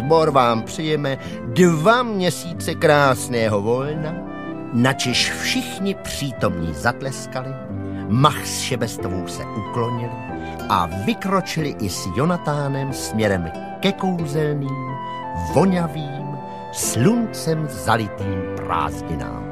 sbor vám přijeme 2 měsíce krásného volna, načež všichni přítomní zatleskali, Mach s Šebestovou se uklonili a vykročili i s Jonatánem směrem ke kouzelným, vonavým, sluncem zalitým prázdninám.